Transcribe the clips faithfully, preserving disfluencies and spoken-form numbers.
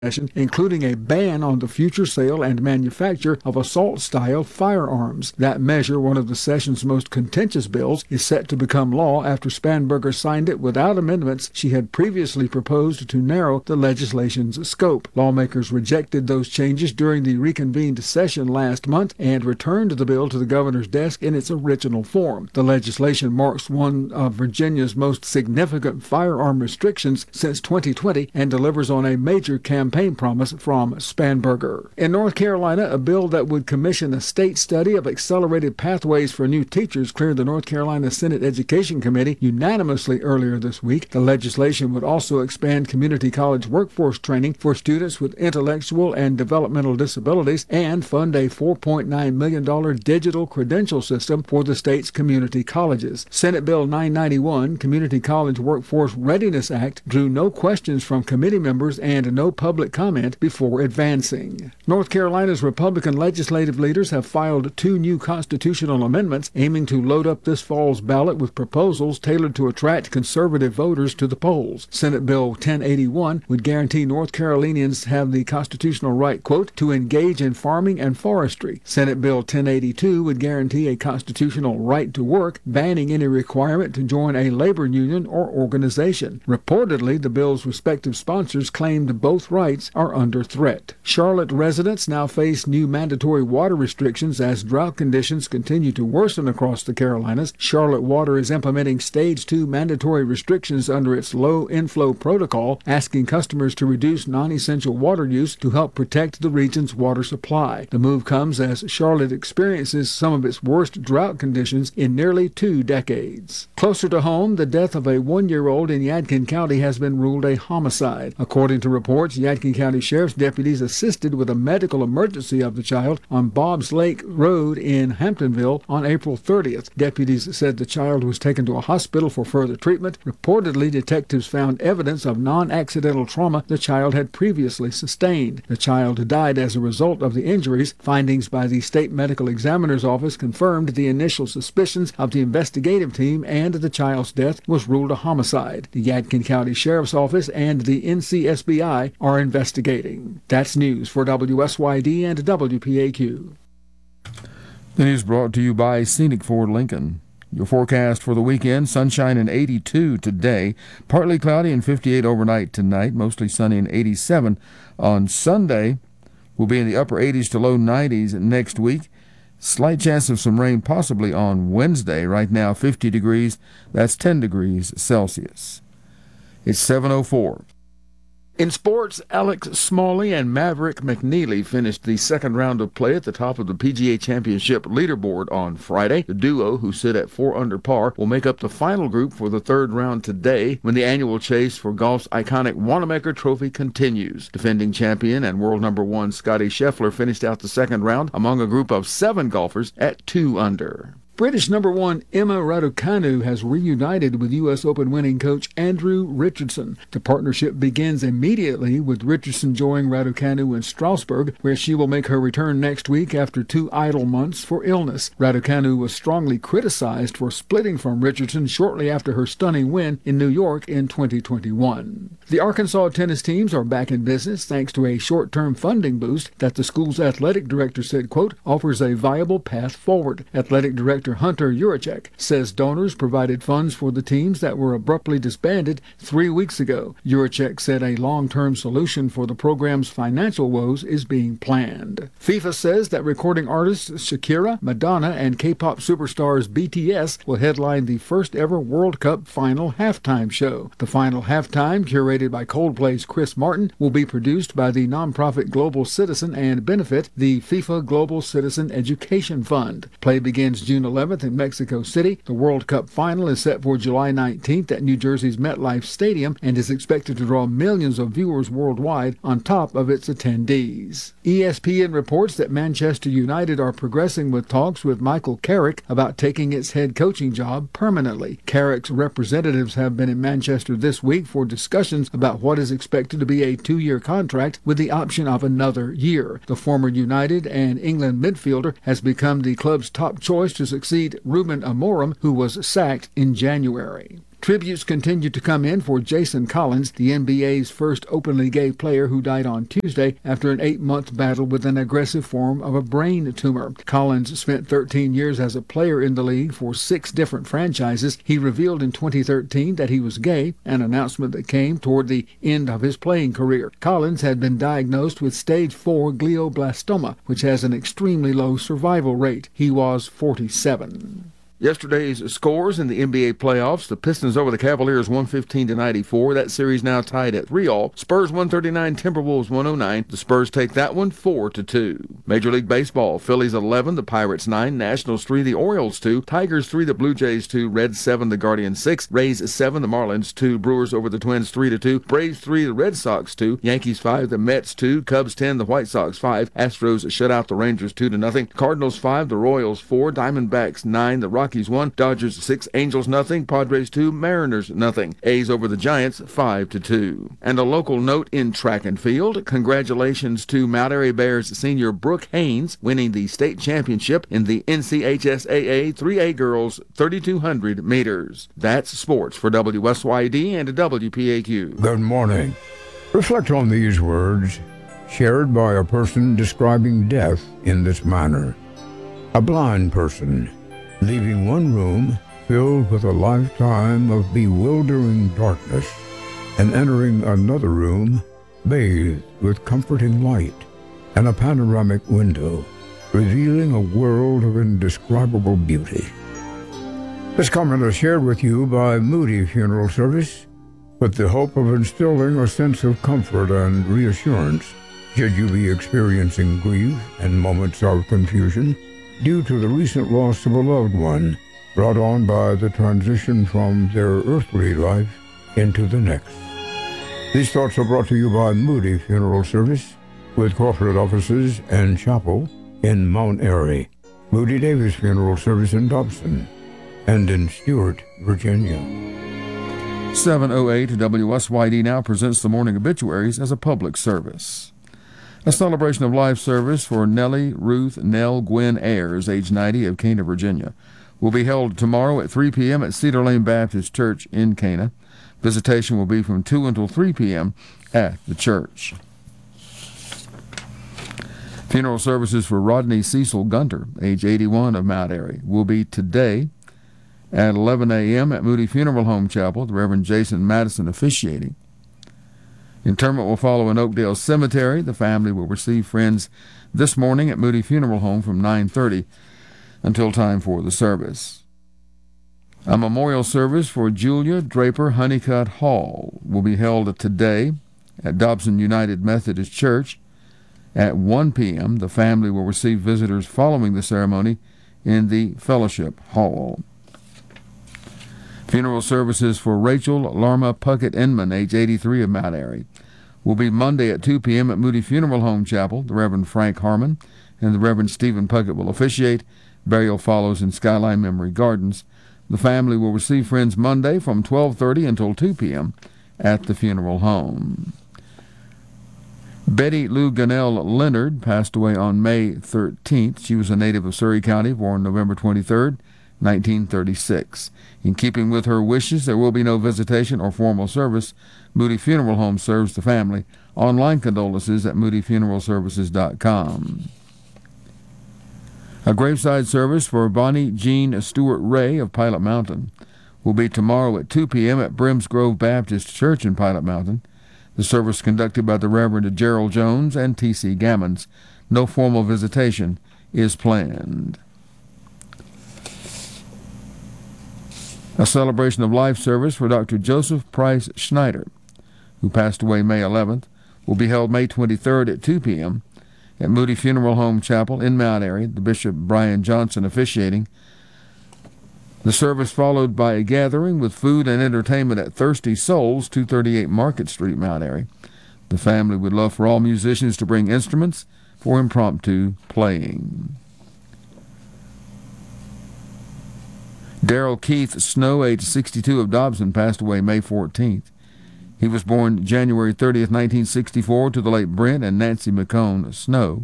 including a ban on the future sale and manufacture of assault-style firearms. That measure, one of the session's most contentious bills, is set to become law after Spanberger signed it without amendments she had previously proposed to narrow the legislation's scope. Lawmakers rejected those changes during the reconvened session last month and returned the bill to the governor's desk in its original form. The legislation marks one of Virginia's most significant firearm restrictions since twenty twenty and delivers on a major campaign campaign promise from Spanberger. In North Carolina, a bill that would commission a state study of accelerated pathways for new teachers cleared the North Carolina Senate Education Committee unanimously earlier this week. The legislation would also expand community college workforce training for students with intellectual and developmental disabilities and fund a four point nine million dollars digital credential system for the state's community colleges. Senate Bill nine ninety-one, Community College Workforce Readiness Act, drew no questions from committee members and no public comment before advancing. North Carolina's Republican legislative leaders have filed two new constitutional amendments aiming to load up this fall's ballot with proposals tailored to attract conservative voters to the polls. Senate Bill ten eighty-one would guarantee North Carolinians have the constitutional right, quote, to engage in farming and forestry. Senate Bill ten eighty-two would guarantee a constitutional right to work, banning any requirement to join a labor union or organization. Reportedly, the bill's respective sponsors claimed both rights are under threat. Charlotte residents now face new mandatory water restrictions as drought conditions continue to worsen across the Carolinas. Charlotte Water is implementing stage two mandatory restrictions under its low inflow protocol, asking customers to reduce non-essential water use to help protect the region's water supply. The move comes as Charlotte experiences some of its worst drought conditions in nearly two decades. Closer to home, the death of a one-year-old in Yadkin County has been ruled a homicide. According to reports, Yadkin County Sheriff's deputies assisted with a medical emergency of the child on Bob's Lake Road in Hamptonville on April thirtieth. Deputies said the child was taken to a hospital for further treatment. Reportedly, detectives found evidence of non-accidental trauma the child had previously sustained. The child died as a result of the injuries. Findings by the State Medical Examiner's Office confirmed the initial suspicions of the investigative team, and the child's death was ruled a homicide. The Yadkin County Sheriff's Office and the N C S B I are investigating. That's news for W S Y D and W P A Q. The news brought to you by Scenic Ford Lincoln. Your forecast for the weekend: sunshine and eighty-two today, partly cloudy and fifty-eight overnight tonight, mostly sunny and eighty-seven on Sunday. We'll be in the upper eighties to low nineties next week. Slight chance of some rain possibly on Wednesday. Right now, fifty degrees. That's ten degrees Celsius. It's seven oh four. In sports, Alex Smalley and Maverick McNeely finished the second round of play at the top of the P G A Championship leaderboard on Friday. The duo, who sit at four under par, will make up the final group for the third round today when the annual chase for golf's iconic Wanamaker Trophy continues. Defending champion and world number one Scottie Scheffler finished out the second round among a group of seven golfers at two under. British number one Emma Raducanu has reunited with U S Open winning coach Andrew Richardson. The partnership begins immediately with Richardson joining Raducanu in Strasbourg, where she will make her return next week after two idle months for illness. Raducanu was strongly criticized for splitting from Richardson shortly after her stunning win in New York in twenty twenty-one. The Arkansas tennis teams are back in business thanks to a short-term funding boost that the school's athletic director said, quote, offers a viable path forward. Athletic director Hunter Urachek says donors provided funds for the teams that were abruptly disbanded three weeks ago. Urachek said a long-term solution for the program's financial woes is being planned. FIFA says that recording artists Shakira, Madonna, and K-pop superstars B T S will headline the first-ever World Cup final halftime show. The final halftime, curated by Coldplay's Chris Martin, will be produced by the nonprofit Global Citizen and benefit the FIFA Global Citizen Education Fund. Play begins June eleventh in Mexico City. The World Cup final is set for July nineteenth at New Jersey's MetLife Stadium and is expected to draw millions of viewers worldwide on top of its attendees. E S P N reports that Manchester United are progressing with talks with Michael Carrick about taking its head coaching job permanently. Carrick's representatives have been in Manchester this week for discussions about what is expected to be a two-year contract with the option of another year. The former United and England midfielder has become the club's top choice to succeed Ruben Amorim, who was sacked in January. Tributes continue to come in for Jason Collins, the N B A's first openly gay player who died on Tuesday after an eight-month battle with an aggressive form of a brain tumor. Collins spent thirteen years as a player in the league for six different franchises. He revealed in twenty thirteen that he was gay, an announcement that came toward the end of his playing career. Collins had been diagnosed with stage four glioblastoma, which has an extremely low survival rate. He was forty-seven. Yesterday's scores in the N B A playoffs: the Pistons over the Cavaliers one fifteen to ninety-four. That series now tied at three all. Spurs one thirty-nine, Timberwolves one oh nine. The Spurs take that one four to two. Major League Baseball: Phillies eleven, the Pirates nine, Nationals three, the Orioles two, Tigers three, the Blue Jays two, Reds seven, the Guardians six, Rays seven, the Marlins two, Brewers over the Twins three to two, Braves three, the Red Sox two, Yankees five, the Mets two, Cubs ten, the White Sox five, Astros shut out the Rangers two to nothing, Cardinals five, the Royals four, Diamondbacks nine, the Rockies one, Dodgers six, Angels nothing, Padres two, Mariners nothing. A's over the Giants five to two. And a local note in track and field: congratulations to Mount Airy Bears senior Brooke Haynes winning the state championship in the N C H S A A three A girls thirty-two hundred meters. That's sports for W S Y D and W P A Q. Good morning. Reflect on these words shared by a person describing death in this manner. A blind person leaving one room filled with a lifetime of bewildering darkness and entering another room bathed with comforting light and a panoramic window revealing a world of indescribable beauty. This comment is shared with you by Moody Funeral Service with the hope of instilling a sense of comfort and reassurance should you be experiencing grief and moments of confusion due to the recent loss of a loved one brought on by the transition from their earthly life into the next. These thoughts are brought to you by Moody Funeral Service with corporate offices and chapel in Mount Airy, Moody Davis Funeral Service in Dobson, and in Stewart, Virginia. seven oh eight W S Y D now presents the morning obituaries as a public service. A celebration of life service for Nellie Ruth Nell Gwen Ayers, age ninety, of Cana, Virginia, will be held tomorrow at three p.m. at Cedar Lane Baptist Church in Cana. Visitation will be from two until three p.m. at the church. Funeral services for Rodney Cecil Gunter, age eighty-one, of Mount Airy, will be today at eleven a.m. at Moody Funeral Home Chapel, the Reverend Jason Madison officiating. Interment will follow in Oakdale Cemetery. The family will receive friends this morning at Moody Funeral Home from nine thirty until time for the service. A memorial service for Julia Draper Honeycutt Hall will be held today at Dobson United Methodist Church at one p.m. The family will receive visitors following the ceremony in the Fellowship Hall. Funeral services for Rachel Larma Puckett Inman, age eighty-three, of Mount Airy, will be Monday at two p.m. at Moody Funeral Home Chapel. The Reverend Frank Harmon and the Reverend Stephen Puckett will officiate. Burial follows in Skyline Memory Gardens. The family will receive friends Monday from twelve thirty until two p.m. at the funeral home. Betty Lou Gunnell Leonard passed away on May thirteenth. She was a native of Surrey County, born November twenty-third, nineteen thirty-six. In keeping with her wishes, there will be no visitation or formal service. Moody Funeral Home serves the family. Online condolences at moody funeral services dot com. A graveside service for Bonnie Jean Stewart Ray of Pilot Mountain will be tomorrow at two p.m. at Brims Grove Baptist Church in Pilot Mountain. The service conducted by the Reverend Gerald Jones and T C Gammons. No formal visitation is planned. A celebration of life service for Doctor Joseph Price Schneider, who passed away May eleventh, will be held May twenty-third at two p.m. at Moody Funeral Home Chapel in Mount Airy, the Bishop Brian Johnson officiating. The service followed by a gathering with food and entertainment at Thirsty Souls, two thirty-eight Market Street, Mount Airy. The family would love for all musicians to bring instruments for impromptu playing. Darrell Keith Snow, age sixty-two, of Dobson, passed away May fourteenth. He was born January thirtieth, nineteen sixty-four, to the late Brent and Nancy McCone Snow.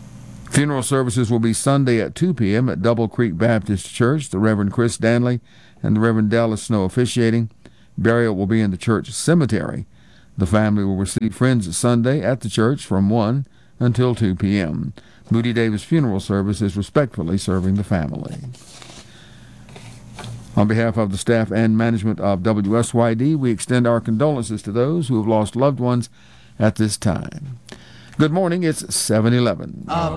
Funeral services will be Sunday at two p.m. at Double Creek Baptist Church. The Reverend Chris Danley and the Reverend Dallas Snow officiating. Burial will be in the church cemetery. The family will receive friends Sunday at the church from one until two p.m. Moody Davis Funeral Service is respectfully serving the family. On behalf of the staff and management of W S Y D, we extend our condolences to those who have lost loved ones at this time. Good morning. It's seven eleven.